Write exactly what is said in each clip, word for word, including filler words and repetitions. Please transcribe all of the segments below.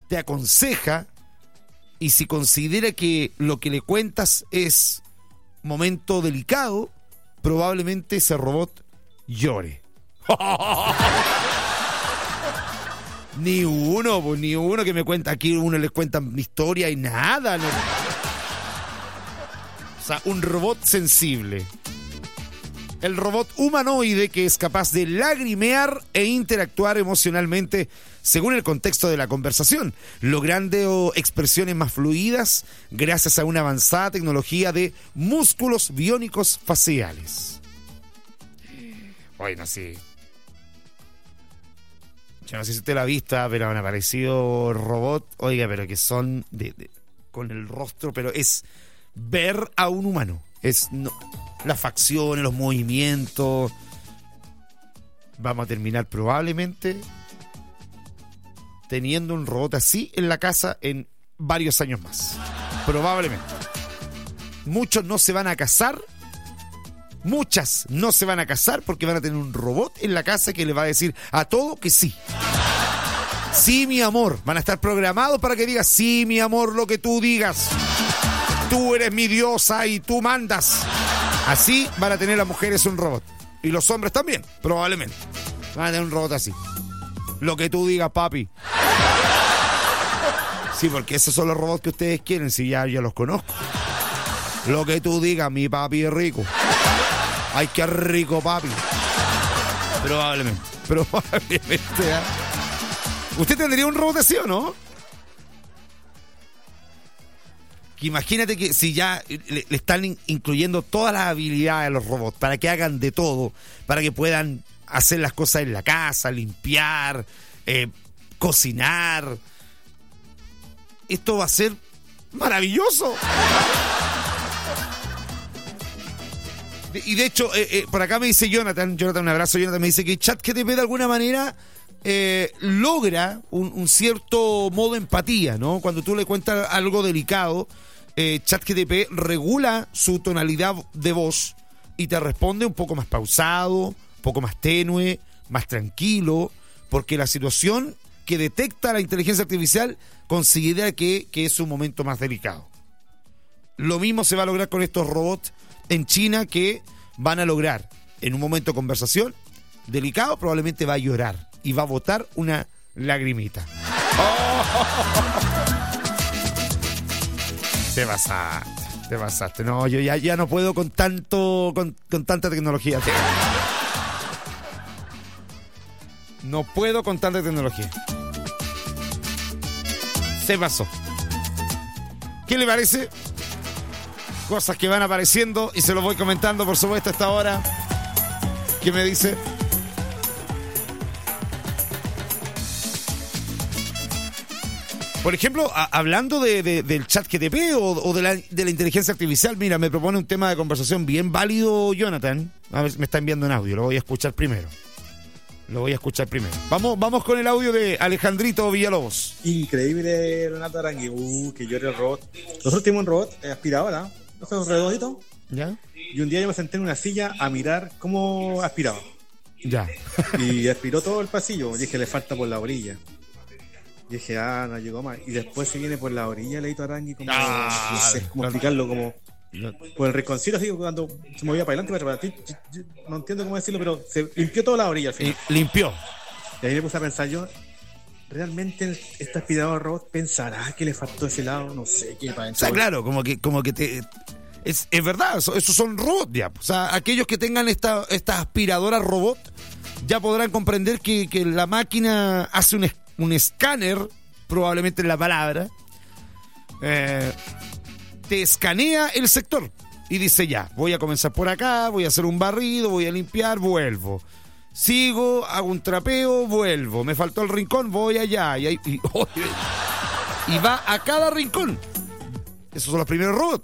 te aconseja, y si considera que lo que le cuentas es momento delicado, probablemente ese robot llore. Ni uno, pues, ni uno que me cuenta. Aquí uno les cuenta mi historia y nada. No. O sea, un robot sensible. El robot humanoide que es capaz de lagrimear e interactuar emocionalmente según el contexto de la conversación, logrando expresiones más fluidas gracias a una avanzada tecnología de músculos biónicos faciales. Bueno, sí. Yo no sé si usted la ha visto, pero han aparecido robots, oiga, pero que son de, de, con el rostro, pero es ver a un humano. Es no, las facciones, los movimientos. Vamos a terminar probablemente teniendo un robot así en la casa en varios años más. Probablemente. Muchos no se van a casar. Muchas no se van a casar porque van a tener un robot en la casa que les va a decir a todo que sí. Sí, mi amor. Van a estar programados para que digas sí, mi amor, lo que tú digas. Tú eres mi diosa y tú mandas. Así van a tener las mujeres un robot. Y los hombres también, probablemente. Van a tener un robot así. Lo que tú digas, papi. Sí, porque esos son los robots que ustedes quieren, si ya yo los conozco. Lo que tú digas, mi papi es rico. Ay, qué rico, papi. Probablemente. Probablemente. ¿eh? ¿Usted tendría un robot así o no? Que imagínate que si ya le, le están in- incluyendo todas las habilidades a los robots para que hagan de todo, para que puedan hacer las cosas en la casa, limpiar, eh, cocinar. Esto va a ser maravilloso. Y de hecho, eh, eh, por acá me dice Jonathan, Jonathan, un abrazo, Jonathan, me dice que ChatGPT de alguna manera eh, logra un, un cierto modo de empatía, ¿no? Cuando tú le cuentas algo delicado, eh, ChatGPT regula su tonalidad de voz y te responde un poco más pausado, un poco más tenue, más tranquilo, porque la situación que detecta la inteligencia artificial considera que, que es un momento más delicado. Lo mismo se va a lograr con estos robots en China que van a lograr en un momento de conversación delicado, probablemente va a llorar y va a botar una lagrimita. ¡Oh! Te pasaste, te pasaste. No, yo ya, ya no puedo con tanto, con, con tanta tecnología. No puedo con tanta tecnología. Se pasó. ¿Qué le parece? Cosas que van apareciendo y se los voy comentando, por supuesto, a esta hora. ¿Qué me dice? Por ejemplo, a, hablando de, de, del ChatGPT o, o de, la, de la inteligencia artificial, mira, me propone un tema de conversación bien válido, Jonathan. A ver, me está enviando un audio, lo voy a escuchar primero. Lo voy a escuchar primero. Vamos, vamos con el audio de Alejandrito Villalobos. Increíble, Renato Arangui. Uh, que llore el robot. Nosotros tenemos un robot eh, aspiradora, ojos redonditos. ¿Ya? Y un día yo me senté en una silla a mirar cómo aspiraba. Ya. Y aspiró todo el pasillo. Dije, le falta por la orilla. Y dije, ah, no llegó más. Y después se viene por la orilla, Leito Arangui, como, Ah, no sé cómo no, explicarlo, como no. por el rinconcito, así cuando se movía para adelante, para atrás. No entiendo cómo decirlo, pero se limpió toda la orilla al final. Y limpió. Y ahí me puse a pensar yo, ¿realmente esta aspiradora robot pensará que le faltó ese lado? No sé qué para O sea, claro, como que, como que te... Es, es verdad, eso- esos son robots ya. O sea, aquellos que tengan esta, esta aspiradora robot ya podrán comprender que, que la máquina hace un, es- un escáner, probablemente en la palabra, eh, te escanea el sector y dice ya, voy a comenzar por acá, voy a hacer un barrido, voy a limpiar, vuelvo. Sigo, hago un trapeo, vuelvo. Me faltó el rincón, voy allá. Y, ahí- y, y va a cada rincón. Esos son los primeros robots.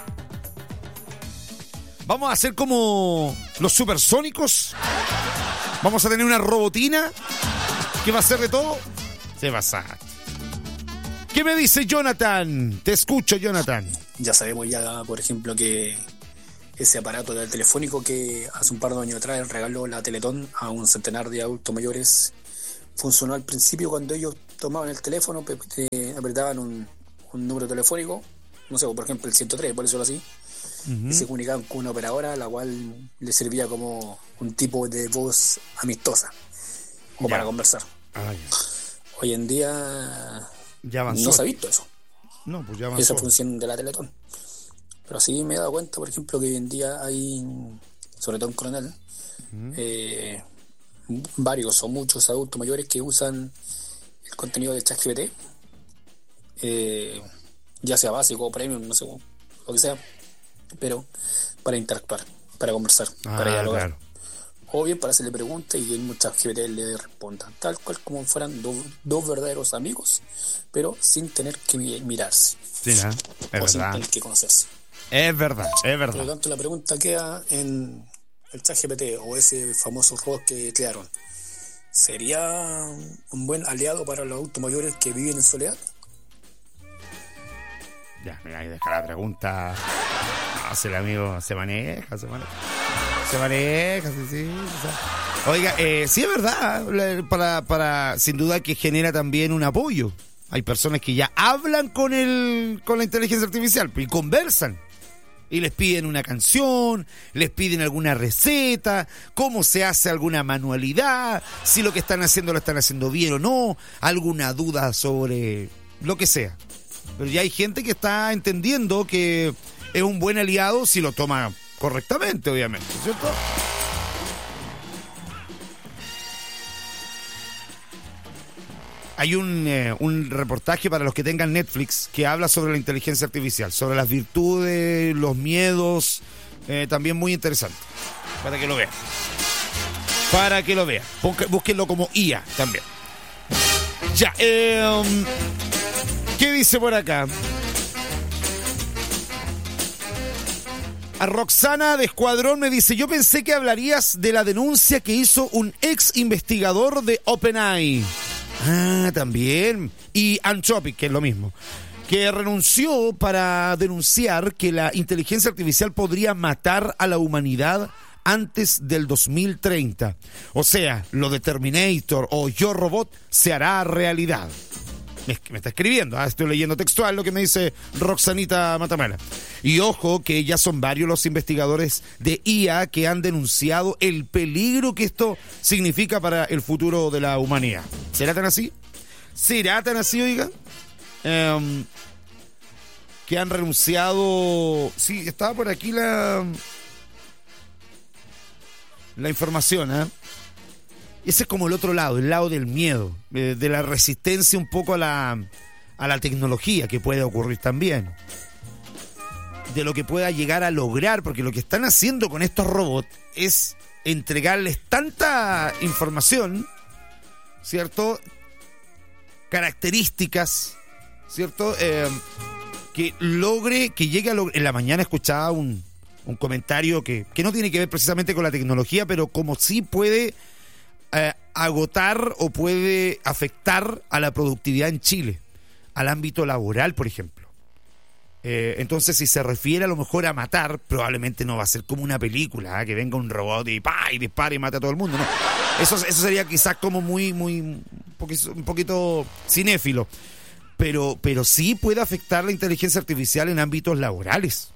Vamos a hacer como los supersónicos. Vamos a tener una robotina que va a hacer de todo. Se va a sacar. ¿Qué me dice Jonathan? Te escucho, Jonathan. Ya sabemos ya, por ejemplo, que ese aparato del telefónico que hace un par de años atrás regaló la Teletón a un centenar de adultos mayores funcionó al principio cuando ellos tomaban el teléfono, pe- eh, apretaban un, un número telefónico, no sé, por ejemplo el ciento tres, por decirlo así, Ujú. y se comunicaban con una operadora, la cual les servía como un tipo de voz amistosa o Ya. para conversar. Ah, ya. Hoy en día Ya avanzó. no se ha visto eso, No, pues ya esa avanzó. función de la Teletón. Pero sí me he dado cuenta, por ejemplo, que hoy en día hay, sobre todo en Coronel, eh, varios o muchos adultos mayores que usan el contenido de ChatGPT, eh, ya sea básico o premium, no sé, lo que sea, pero para interactuar, para conversar, Ah, para dialogar. claro. O bien para hacerle preguntas y en ChatGPT le responda, tal cual como fueran do- dos verdaderos amigos, pero sin tener que mi- mirarse Sí, ¿no? Es o sin verdad. tener que conocerse. Es verdad, es Por lo verdad. tanto, la pregunta queda en el ChatGPT o ese famoso robot que crearon. ¿Sería un buen aliado para los adultos mayores que viven en soledad? Ya, mira, ahí deja la pregunta. No, si el amigo se maneja, se maneja. Se maneja, sí, sí. O sea. Oiga, eh, sí es verdad, la- para, para, sin duda que genera también un apoyo. Hay personas que ya hablan con el, con la inteligencia artificial y conversan. Y les piden una canción, les piden alguna receta, cómo se hace alguna manualidad, si lo que están haciendo lo están haciendo bien o no, alguna duda sobre lo que sea. Pero ya hay gente que está entendiendo que es un buen aliado si lo toma correctamente, obviamente, ¿cierto? Hay un, eh, un reportaje para los que tengan Netflix que habla sobre la inteligencia artificial, sobre las virtudes, los miedos, eh, también muy interesante, para que lo vean. Para que lo vean. Busque- Búsquenlo como I A también. Ya, eh, ¿qué dice por acá? A Roxana de Escuadrón me dice, yo pensé que hablarías de la denuncia que hizo un ex investigador de OpenAI. Ah, también. Y Anthropic, que es lo mismo. Que renunció para denunciar que la inteligencia artificial podría matar a la humanidad antes del dos mil treinta. O sea, lo de Terminator o Yo Robot se hará realidad. Me, me está escribiendo, ah, estoy leyendo textual lo que me dice Roxanita Matamala. Y ojo que ya son varios los investigadores de I A que han denunciado el peligro que esto significa para el futuro de la humanidad. ¿Será tan así? ¿Será tan así, oiga? Em, que han renunciado... Sí, estaba por aquí la... La información, ¿eh? Ese es como el otro lado, el lado del miedo, eh, de la resistencia un poco a la, a la tecnología que puede ocurrir también. De lo que pueda llegar a lograr, porque lo que están haciendo con estos robots es entregarles tanta información, ¿cierto? Características, ¿cierto? Eh, que logre, que llegue a lograr. En la mañana escuchaba un, un comentario que, que no tiene que ver precisamente con la tecnología, pero como sí puede... Eh, agotar o puede afectar a la productividad en Chile, al ámbito laboral, por ejemplo. Eh, entonces, si se refiere a lo mejor a matar, probablemente no va a ser como una película, ¿eh? Que venga un robot y ¡pah! Y dispare y mate a todo el mundo, ¿no? Eso, eso sería quizás como muy, muy, un poquito, un poquito cinéfilo. Pero, pero sí puede afectar la inteligencia artificial en ámbitos laborales.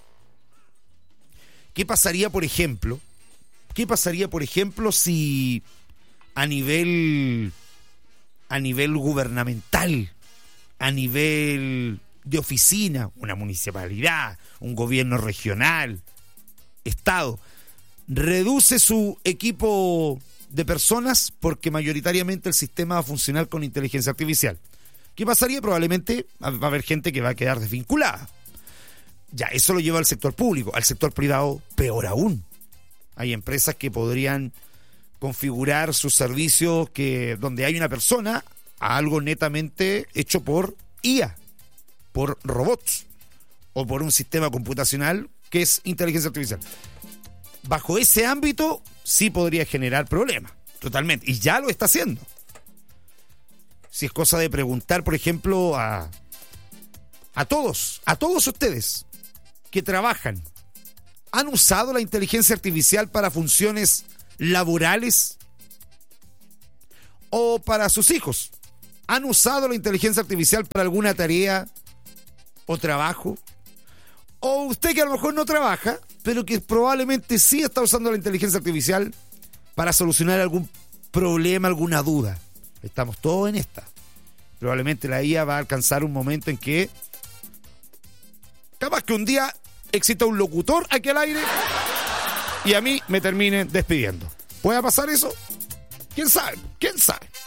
¿Qué pasaría, por ejemplo? ¿Qué pasaría, por ejemplo, si a nivel a nivel gubernamental, a nivel de oficina, una municipalidad, un gobierno regional, estado, reduce su equipo de personas porque mayoritariamente el sistema va a funcionar con inteligencia artificial? ¿Qué pasaría? Probablemente va a haber gente que va a quedar desvinculada. Ya, eso lo lleva al sector público. Al sector privado, peor aún. Hay empresas que podrían configurar sus servicios que donde hay una persona a algo netamente hecho por I A, por robots o por un sistema computacional que es inteligencia artificial. Bajo ese ámbito sí podría generar problemas, totalmente, y ya lo está haciendo. Si es cosa de preguntar, por ejemplo, a a todos, a todos ustedes que trabajan, ¿han usado la inteligencia artificial para funciones laborales? o para sus hijos. ¿Han usado la inteligencia artificial para alguna tarea o trabajo? O usted que a lo mejor no trabaja, pero que probablemente sí está usando la inteligencia artificial para solucionar algún problema, alguna duda. Estamos todos en esta. Probablemente la I A va a alcanzar un momento en que capaz que un día exista un locutor aquí al aire y a mí me terminen despidiendo. ¿Puede pasar eso? ¿Quién sabe? ¿Quién sabe?